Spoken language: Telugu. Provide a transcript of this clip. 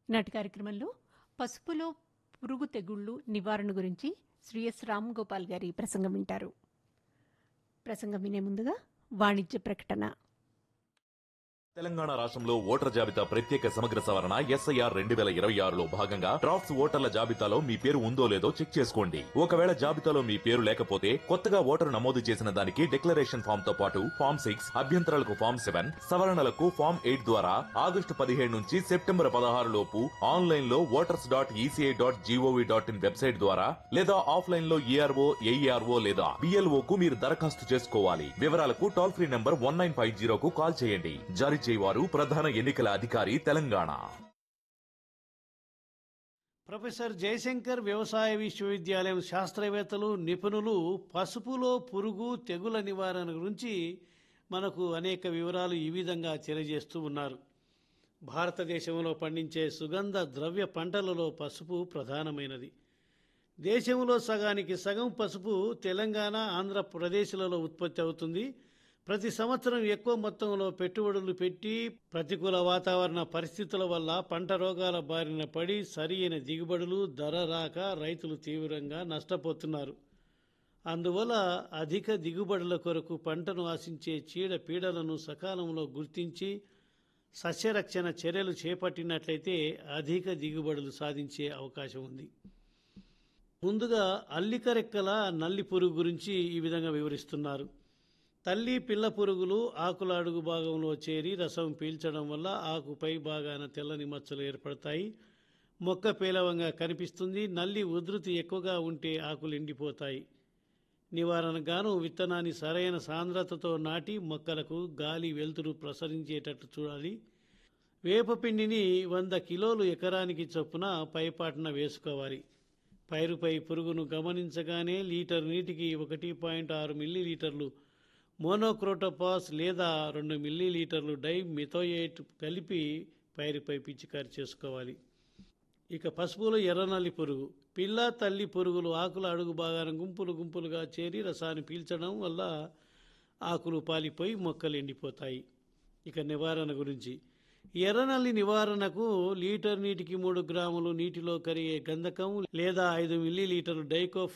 ఈనాటి కార్యక్రమంలో పసుపులో పురుగు తెగుళ్లు నివారణ గురించి శ్రీ ఎస్ రామ్ గోపాల్ గారి ప్రసంగం వింటారు. ప్రసంగం వినే ముందుగా వాణిజ్య ప్రకటన. తెలంగాణ రాష్ట్రంలో ఓటర్ జాబితా ప్రత్యేక సమగ్ర సవరణ SIR 2026లో భాగంగా డ్రాఫ్ట్స్ ఓటర్ల జాబితాలో మీ పేరు ఉందో లేదో చెక్ చేసుకోండి. ఒకవేళ జాబితాలో మీ పేరు లేకపోతే కొత్తగా ఓటరు నమోదు చేసిన దానికి డిక్లరేషన్ ఫామ్ తో పాటు ఫామ్ 6, అభ్యంతరాలకు ఫామ్ 7, సవరణలకు ఫామ్ 8 ద్వారా ఆగస్టు 17 నుంచి సెప్టెంబర్ 16 లోపు ఆన్లైన్ లో voters.eci.gov.in వెబ్సైట్ ద్వారా లేదా ఆఫ్లైన్ లో ERO, AERO లేదా BLO కు మీరు దరఖాస్తు చేసుకోవాలి. వివరాలకు టోల్ ఫ్రీ నంబర్ 1950 కు కాల్ చేయండి. జారీ చేయవారు ప్రధాన ఎన్నికల అధికారి తెలంగాణ. ప్రొఫెసర్ జయశంకర్ వ్యవసాయ విశ్వవిద్యాలయం శాస్త్రవేత్తలు నిపుణులు పసుపులో పురుగు తెగుల నివారణ గురించి మనకు అనేక వివరాలు ఈ విధంగా తెలియజేస్తూ ఉన్నారు. భారతదేశంలో పండించే సుగంధ ద్రవ్య పంటలలో పసుపు ప్రధానమైనది. దేశంలో సగానికి సగం పసుపు తెలంగాణ, ఆంధ్రప్రదేశ్లలో ఉత్పత్తి అవుతుంది. ప్రతి సంవత్సరం ఎక్కువ మొత్తంలో పెట్టుబడులు పెట్టి ప్రతికూల వాతావరణ పరిస్థితుల వల్ల పంట రోగాల బారిన పడి సరియైన దిగుబడులు, ధర రాక రైతులు తీవ్రంగా నష్టపోతున్నారు. అందువల్ల అధిక దిగుబడుల కొరకు పంటను ఆశించే చీడ పీడలను సకాలంలో గుర్తించి సస్యరక్షణ చర్యలు చేపట్టినట్లయితే అధిక దిగుబడులు సాధించే అవకాశం ఉంది. ముందుగా అల్లికరెక్కల నల్లి పురుగు గురించి ఈ విధంగా వివరిస్తున్నారు. తల్లి పిల్ల పురుగులు ఆకుల అడుగు భాగంలో చేరి రసం పీల్చడం వల్ల ఆకుపై భాగాన తెల్లని మచ్చలు ఏర్పడతాయి. మొక్క పేలవంగా కనిపిస్తుంది. నల్లి ఉధృతి ఎక్కువగా ఉంటే ఆకులు ఎండిపోతాయి. నివారణగాను విత్తనాన్ని సరైన సాంద్రతతో నాటి మొక్కలకు గాలి వెలుతురు ప్రసరించేటట్లు చూడాలి. వేపపిండిని 100 కిలోలు ఎకరానికి చొప్పున పైపాటున వేసుకోవాలి. పైరుపై పురుగును గమనించగానే లీటర్ నీటికి 1.6 మిల్లీలీటర్లు మోనోక్రోటోపాస్ లేదా 2 మిల్లీలీటర్లు డైమిథోయేట్ కలిపి పైరుపై పిచికారి చేసుకోవాలి. ఇక పసుపులో ఎర్రనల్లి పురుగు. పిల్ల తల్లి పురుగులు ఆకుల అడుగు భాగాన గుంపులు గుంపులుగా చేరి రసాన్ని పీల్చడం వల్ల ఆకులు పాలిపోయి మొక్కలు ఎండిపోతాయి. ఇక నివారణ గురించి, ఎర్రనల్లి నివారణకు లీటర్ నీటికి 3 గ్రాములు నీటిలో కరిగే గంధకం లేదా 5 మిల్లీలీటర్లు